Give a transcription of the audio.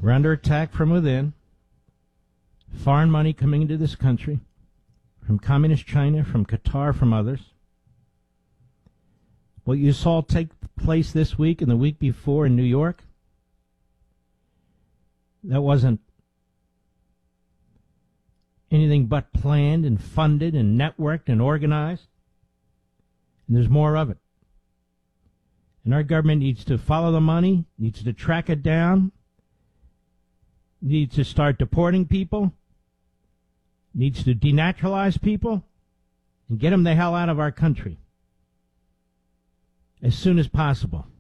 We're under attack from within. Foreign money coming into this country from communist China, from Qatar, from others. What you saw take place this week and the week before in New York, that wasn't anything but planned and funded and networked and organized. And there's more of it. And our government needs to follow the money, needs to track it down, needs to start deporting people, needs to denaturalize people, and get them the hell out of our country as soon as possible.